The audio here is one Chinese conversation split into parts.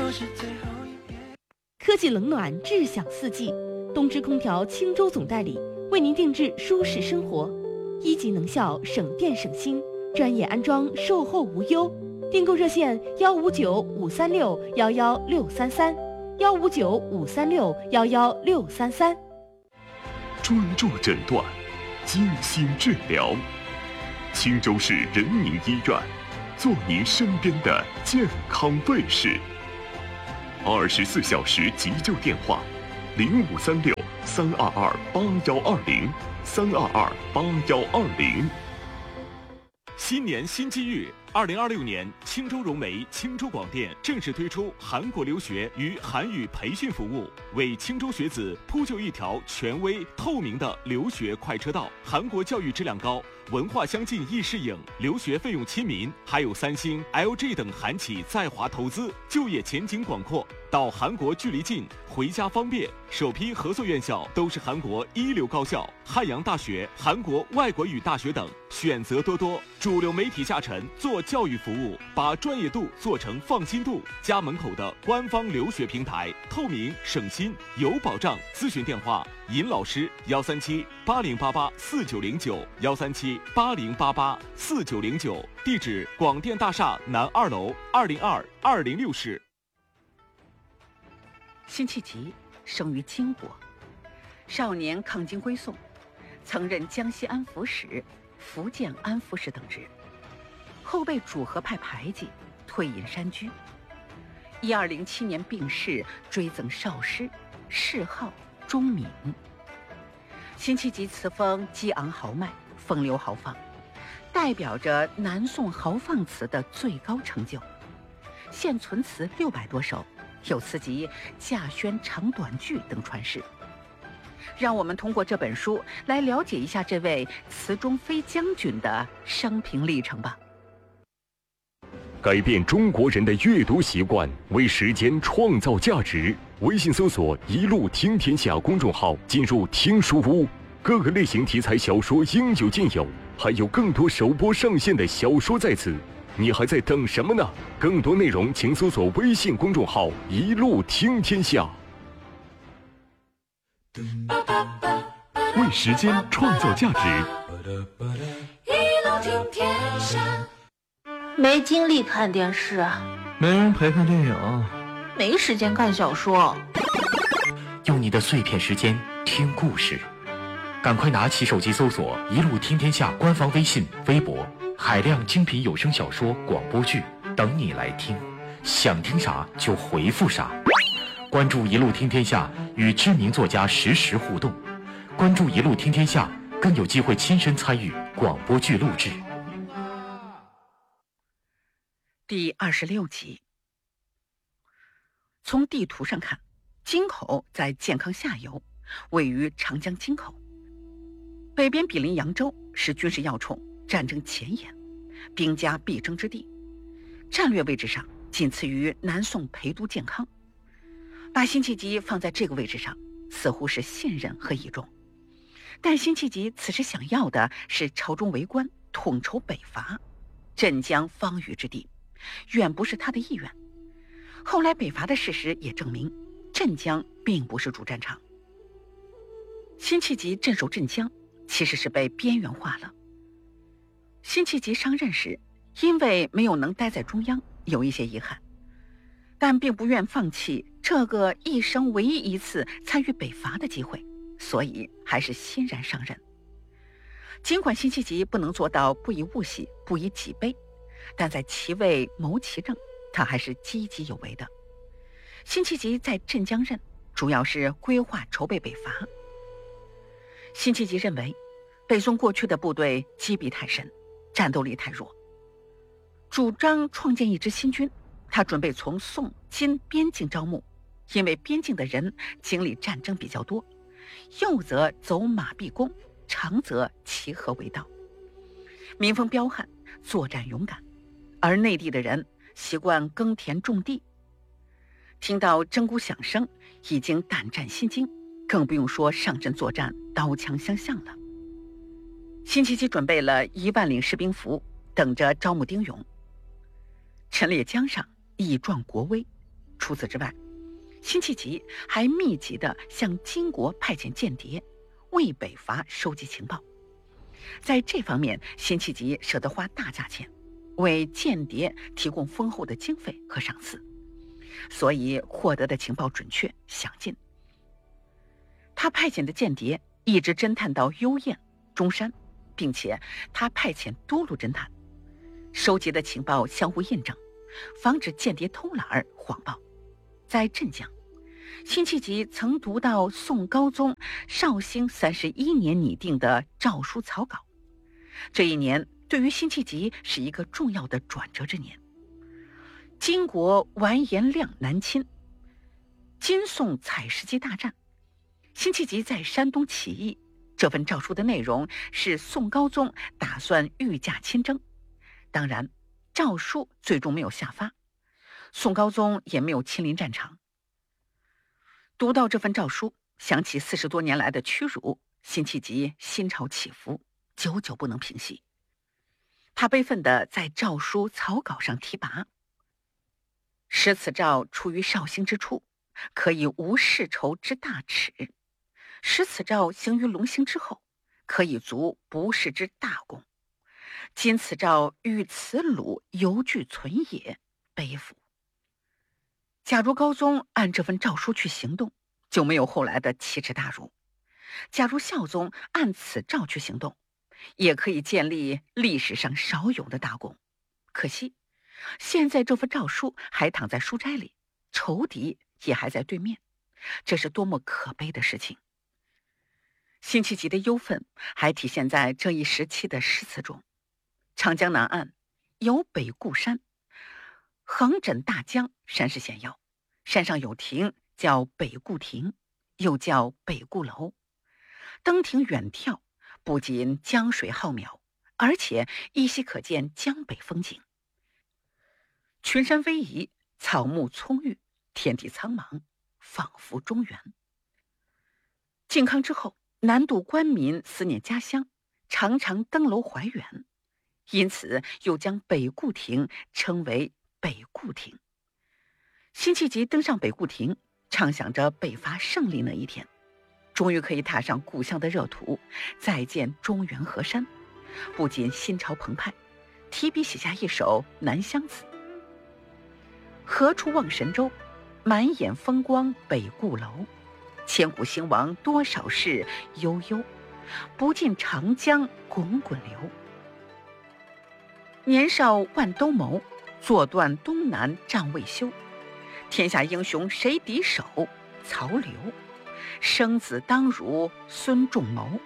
科技冷暖，智享四季。东芝空调青州总代理为您定制舒适生活，1级能效，省电省心，专业安装，售后无忧。订购热线159-536-11633，159-536-11633。 专注诊断，精心治疗。青州市人民医院，做您身边的健康卫士。24小时急救电话：0536-322-8120，322-8120。 新年新机遇，2026年，青州融媒、青州广电正式推出韩国留学与韩语培训服务，为青州学子铺就一条权威、透明的留学快车道。韩国教育质量高，文化相近易适应，留学费用亲民，还有3星、LG 等韩企在华投资，就业前景广阔。到韩国距离近，回家方便。首批合作院校都是韩国一流高校，汉阳大学、韩国外国语大学等，选择多多。主流媒体下沉做教育服务，把专业度做成放心度。家门口的官方留学平台，透明省心有保障。咨询电话：尹老师137-8088-4909，137-8088-4909。地址：广电大厦南2楼202-206室。 辛弃疾生于金国，少年抗金归宋，曾任江西安抚使、福建安抚使等职，后被主和派排挤，退隐山居。1207年病逝，追赠少师，谥号钟敏。辛弃疾词风激昂豪迈，风流豪放，代表着南宋豪放词的最高成就。现存词600多首，有词集《稼轩长短句》等传世。让我们通过这本书来了解一下这位词中飞将军的生平历程吧。 改变中国人的阅读习惯，为时间创造价值。微信搜索“一路听天下”公众号，进入听书屋，各个类型题材小说应有尽有，还有更多首播上线的小说在此。你还在等什么呢？更多内容请搜索微信公众号“一路听天下”。为时间创造价值， 一路听天下。 没精力看电视， 没人陪看电影， 没时间看小说。 用你的碎片时间听故事，赶快拿起手机搜索“一路听天下”官方微信、微博，海量精品有声小说、广播剧等你来听，想听啥就回复啥。关注“一路听天下”，与知名作家实时互动。关注“一路听天下”，更有机会亲身参与广播剧录制。 第26集。从地图上看，京口在健康下游，位于长江京口，北边毗邻扬州，是军事要冲，战争前沿，兵家必争之地。战略位置上仅次于南宋陪都建康。把辛弃疾放在这个位置上，似乎是信任和倚重。但辛弃疾此时想要的是朝中为官，统筹北伐，镇江方隅之地，远不是他的意愿。后来北伐的事实也证明，镇江并不是主战场。辛弃疾镇守镇江，其实是被边缘化了。辛弃疾上任时，因为没有能待在中央，有一些遗憾，但并不愿放弃这个一生唯一一次参与北伐的机会，所以还是欣然上任。尽管辛弃疾不能做到不以物喜，不以己悲，但在其位谋其政，他还是积极有为的。辛弃疾在镇江任，主要是规划筹备北伐。辛弃疾认为，北宋过去的部队积弊太深，战斗力太弱，主张创建一支新军。他准备从宋金边境招募，因为边境的人经历战争比较多，右则走马必攻，长则齐河为道，民风彪悍，作战勇敢，而内地的人习惯耕田种地，听到征鼓响声已经胆战心惊，更不用说上阵作战刀枪相向了。辛弃疾准备了1万领士兵符，等着招募丁勇。陈列江上，以壮国威， 除此之外，辛弃疾还密集地向金国派遣间谍，为北伐收集情报。在这方面，辛弃疾舍得花大价钱，为间谍提供丰厚的经费和赏赐，所以获得的情报准确详尽。他派遣的间谍一直侦探到幽燕、中山，并且他派遣多路侦探，收集的情报相互印证，防止间谍偷懒谎报。在镇江，辛弃疾曾读到宋高宗绍兴31年拟定的诏书草稿。这一年对于辛弃疾是一个重要的转折之年。金国完颜亮南侵，金宋采石矶大战，辛弃疾在山东起义。这份诏书的内容是宋高宗打算御驾亲征，当然诏书最终没有下发，宋高宗也没有亲临战场。读到这份诏书，想起40多年来的屈辱，辛弃疾心潮起伏，久久不能平息。他悲愤地在诏书草稿上题跋：使此诏出于绍兴之处，可以无世仇之大耻；使此诏行于隆兴之后，可以足不世之大功。今此诏与此鲁犹具存也，悲夫。假如高宗按这份诏书去行动，就没有后来的奇耻大辱；假如孝宗按此诏去行动，也可以建立历史上少有的大功。可惜现在这份诏书还躺在书斋里，仇敌也还在对面，这是多么可悲的事情。辛弃疾的忧愤还体现在这一时期的诗词中。长江南岸有北固山，横枕大江，山势险要，山上有亭叫北固亭，又叫北固楼。登亭远眺，不仅江水浩渺，而且依稀可见江北风景。群山逶迤，草木葱郁，天地苍茫，仿佛中原。靖康之后，南渡官民思念家乡，常常登楼怀远，因此又将北固亭称为北固亭。辛弃疾登上北固亭，畅想着北伐胜利那一天，终于可以踏上故乡的热土，再见中原河山，不仅心潮澎湃，提笔写下一首《南乡子》：何处望神州，满眼风光北固楼。千古兴亡多少事，悠悠，不尽长江滚滚流。年少万兜鍪，坐断东南战未休。天下英雄谁敌手？曹刘。生子当如孙仲谋。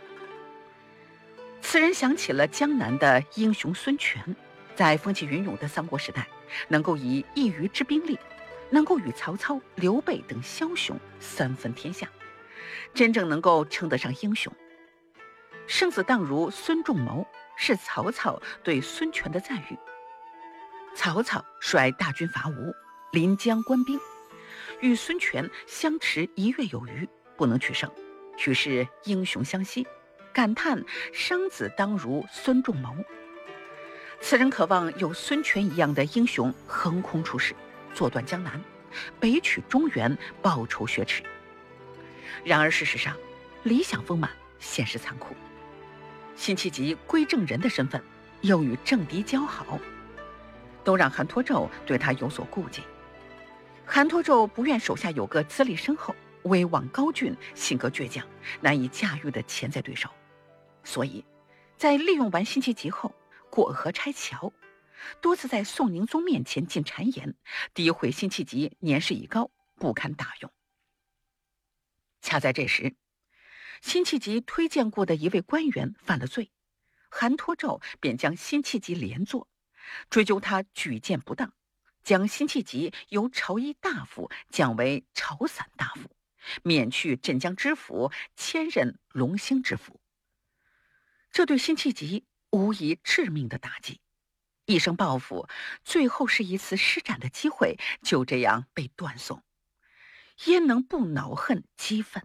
此人想起了江南的英雄孙权，在风起云涌的三国时代，能够以一隅之兵力，能够与曹操、刘备等枭雄三分天下，真正能够称得上英雄。生子当如孙仲谋是曹操对孙权的赞誉。曹操率大军伐吴，临江官兵，与孙权相持1月有余，不能取胜，于是英雄相惜，感叹生子当如孙仲谋。此人渴望有孙权一样的英雄横空出世，坐断江南，北取中原，报仇雪耻。然而事实上，理想丰满，现实残酷。辛弃疾归正人的身份，又与政敌交好，都让韩托胄对他有所顾忌。韩托胄不愿手下有个资历深厚、威望高峻、性格倔强、难以驾驭的潜在对手，所以在利用完辛弃疾后，过河拆桥，多次在宋宁宗面前进谗言，诋毁辛弃疾年事已高，不堪大用。恰在这时，辛弃疾推荐过的一位官员犯了罪，韩托胄便将辛弃疾连坐，追究他举荐不当，将辛弃疾由朝议大夫降为朝散大夫，免去镇江知府，迁任隆兴知府。这对辛弃疾无疑致命的打击，一生抱负，最后是一次施展的机会，就这样被断送，焉能不恼恨激愤？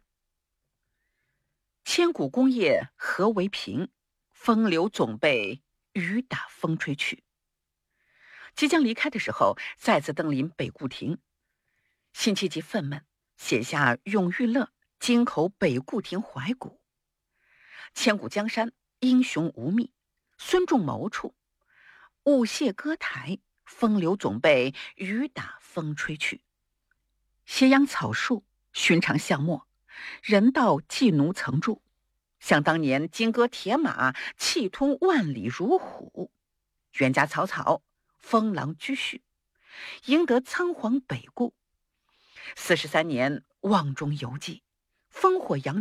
千古功业何为凭？风流总被雨打风吹去。即将离开的时候，再次登临北固亭， 辛弃疾愤懑，写下《咏玉乐》，京口北固亭怀古。千古江山，英雄无觅，孙仲谋处。舞榭歌台，风流总被雨打风吹去。斜阳草树，寻常巷陌，人道妓奴曾住。想当年金戈铁马，气吞万里如虎。冤家草草，风狼居胥，赢得仓皇北顾。43年望中犹记，烽火扬